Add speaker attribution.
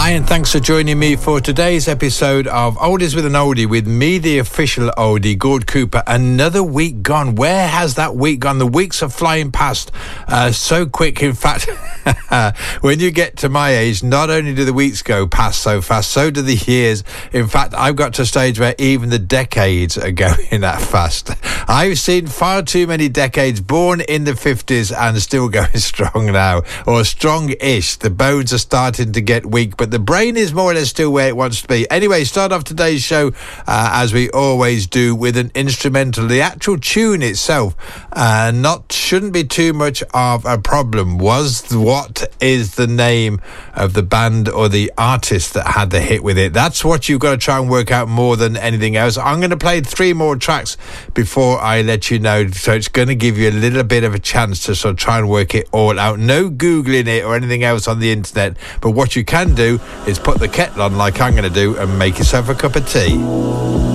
Speaker 1: Hi, and thanks for joining me for today's episode of Oldies with an Oldie with me, the official oldie, Gord Cooper. Another week gone. Where has that week gone? The weeks are flying past so quick. In fact, when you get to my age, not only do the weeks go past so fast, so do the years. In fact, I've got to a stage where even the decades are going that fast. I've seen far too many decades born in the 50s and still going strong now, or strong-ish. The bones are starting to get weak, but the brain is more or less still where it wants to be. Anyway, start off today's show, as we always do, with an instrumental. The actual tune itself shouldn't be too much of a problem. What is the name of the band or the artist that had the hit with it? That's what you've got to try and work out more than anything else. I'm going to play 3 more tracks before I let you know, so it's going to give you a little bit of a chance to sort of try and work it all out. No Googling it or anything else on the internet, but what you can do is put the kettle on like I'm going to do and make yourself a cup of tea.